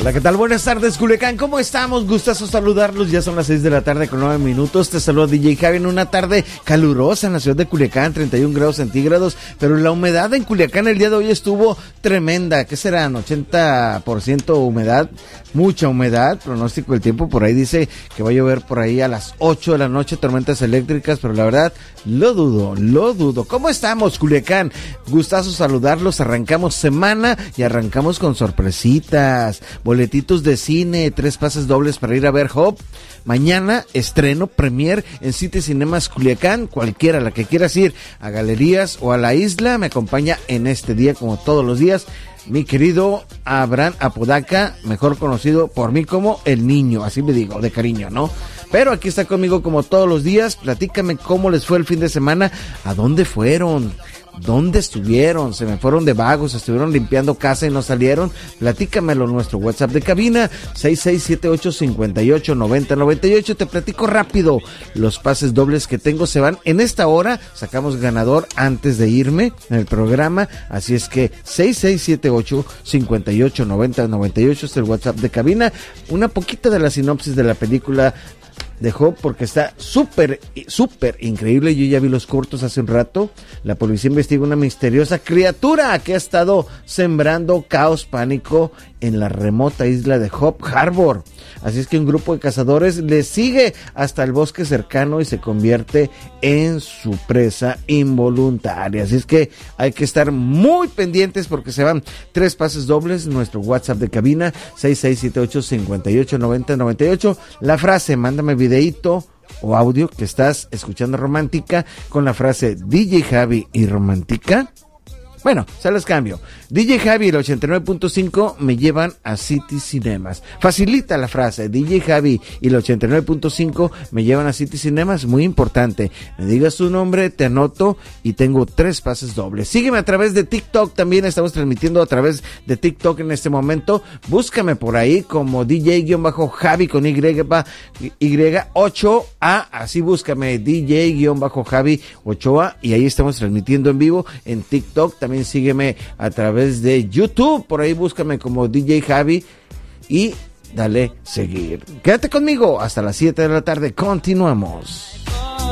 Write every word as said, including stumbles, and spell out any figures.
Hola, ¿qué tal? Buenas tardes, Culiacán. ¿Cómo estamos? Gustazo saludarlos. Ya son las seis de la tarde con nueve minutos. Te saluda D J Javi en una tarde calurosa en la ciudad de Culiacán, treinta y un grados centígrados. Pero la humedad en Culiacán el día de hoy estuvo tremenda. ¿Qué serán? ochenta por ciento humedad. Mucha humedad. Pronóstico del tiempo por ahí dice que va a llover por ahí a las ocho de la noche, tormentas eléctricas. Pero la verdad, lo dudo, lo dudo. ¿Cómo estamos, Culiacán? Gustazo saludarlos. Arrancamos semana y arrancamos con sorpresitas. Boletitos de cine, tres pases dobles para ir a ver Hop. Mañana estreno premier en City Cinemas Culiacán. Cualquiera, la que quieras ir a galerías o a la isla, me acompaña en este día como todos los días mi querido Abraham Apodaca, mejor conocido por mí como El Niño, así me digo, de cariño, ¿no? Pero aquí está conmigo como todos los días. Platícame cómo les fue el fin de semana, a dónde fueron, ¿dónde estuvieron? ¿Se me fueron de vagos? ¿Estuvieron limpiando casa y no salieron? Platícamelo en nuestro WhatsApp de cabina, seis seis siete ocho, cinco ocho, nueve cero nueve ocho. Te platico rápido. Los pases dobles que tengo se van en esta hora. Sacamos ganador antes de irme en el programa. Así es que seis seis siete ocho, cinco ocho, nueve cero nueve ocho es el WhatsApp de cabina. Una poquita de la sinopsis de la película de Hop, porque está súper, súper increíble. Yo ya vi los cortos hace un rato. La policía investiga una misteriosa criatura que ha estado sembrando caos, pánico en la remota isla de Hop Harbor. Así es que un grupo de cazadores le sigue hasta el bosque cercano y se convierte en su presa involuntaria. Así es que hay que estar muy pendientes porque se van tres pases dobles. Nuestro WhatsApp de cabina, seis seis siete ocho, cinco ocho, nueve cero nueve ocho. La frase, mándame videíto o audio que estás escuchando romántica con la frase D J Javi y romántica. Bueno, se los cambio. D J Javi y el ochenta y nueve punto cinco me llevan a City Cinemas. Facilita la frase. D J Javi y el ochenta y nueve punto cinco me llevan a City Cinemas. Muy importante. Me digas tu nombre, te anoto y tengo tres pases dobles. Sígueme a través de TikTok. También estamos transmitiendo a través de TikTok en este momento. Búscame por ahí como D J-Javi con Y, Y ocho A. Así búscame D J-Javi ocho A y ahí estamos transmitiendo en vivo en TikTok. También También sígueme a través de YouTube, por ahí búscame como D J Javi y dale seguir. Quédate conmigo hasta las siete de la tarde, continuamos.